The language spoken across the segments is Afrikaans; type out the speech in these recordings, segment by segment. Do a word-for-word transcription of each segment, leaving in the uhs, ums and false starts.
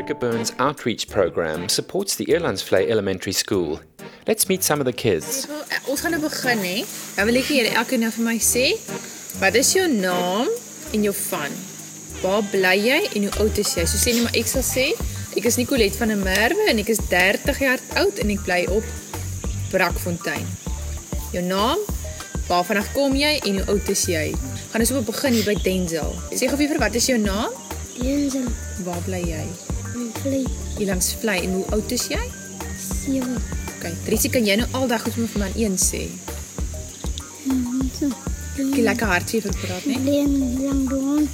Africa Burns outreach program supports the Elandsvlei Elementary School. Let's meet some of the kids. Ons gaan nou begin hè. Dan wil ek hê elkeen nou vir my sê, wat is jou naam en jou van? Waar bly jy en hoe oud is jy? So sê net maar ek sal sê, ek is Nicolette van der Merwe en ek is dertig jaar oud en ek bly op Brakfontein. Jou naam, waarvan kom jy en hoe oud is jy? Gaan ons so begin hier by Denzel. Sê gou vir wat is jou naam? Denzel. Waar bly jy? Vlei. Elandsvlei en hoe oud is jy? Sewe. OK, Trisie, kan jy nou aldag goed met my aan een sê? Hmm, so. Ek lekker hard sê vir praat, né? Leen lang doen.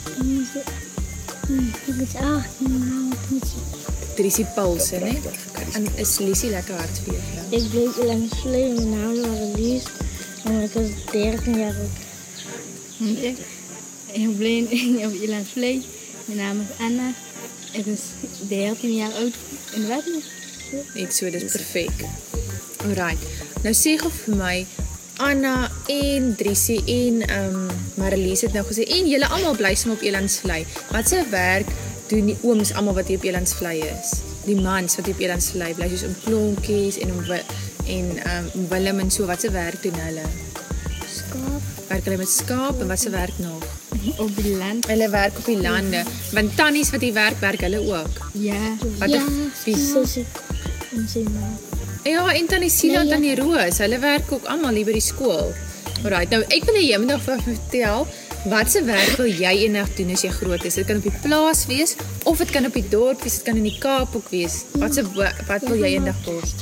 Ek is agt, nou Trisie. Trisie Paulsen, né? En is Lisie lekker hard vir jou? Ik bleef Elandsvlei, mijn naam is Marlies en ik was dertien jaar oud. Ik, ik bleef op Elandsvlei, mijn naam is Anna, ik is dertien jaar oud en wat nog? Net so, dis perfek. Alright, nou sê gou vir my, Anna en Drisie en um, Marlies het nou gesê, en julle almal bly saam op Elandsvlei. Wat se werk doen die ooms almal wat hier op Elandsvlei is? Die mans wat hier op Elandsvlei bly, soos om klonkies en om, en, um, om Willem en so, wat se werk doen hulle? Skaap. Werk hulle met skaap en wat se werk nog? Op die land. Hulle werk op die lande, want tannies wat hier werk, werk hulle ook. Ja. Wat Ja, wie? sis ek en sy ma. Ja, en tannie Sila en Nee, ja. tannie Roos, hulle werk ook almal hier by die skool. Alright, nou ek wil hê jy moet nog vir my vertel, wat se werk wil jy eendag doen as jy groot is? Dit kan op die plaas wees, of dit kan op die dorp wees, dit kan in die Kaap ook wees. Wat se wat wil jy eendag word?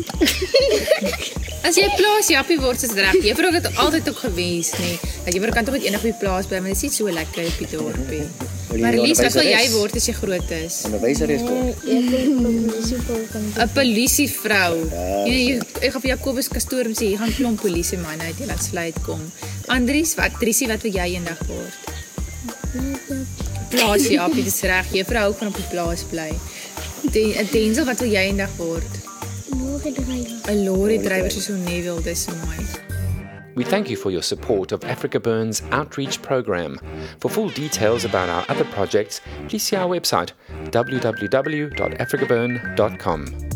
As jy 'n plaasjappie word, is dit reg. Juffrou het dit altyd ook gewens, nê. Dat juffrou kan tog net eendag op die plaas bly, maar dit is nie so lekker op die dorpie. Maar Lies, wat wil jy word as jy groot is? Onderwyseres word. Ek wil polisie kan 'n Polisievrou. Jy ek gaan vir Jakobus Kastorum sê, hier gaan klomp polisie manne uit Elandsvlei uitkom. Andries, wat Trisie, wat wil jy eendag word? Plaasjappie, dis reg. Juffrou hou van op die plaas bly. Den, Denzel, wat wil jy eendag word? lorry drywer. 'n Lorry drywer soos hoe Neville, dis so mooi. We thank you for your support of Africa Burns outreach program. For full details about our other projects, please see our website w w w dot africa burn dot com.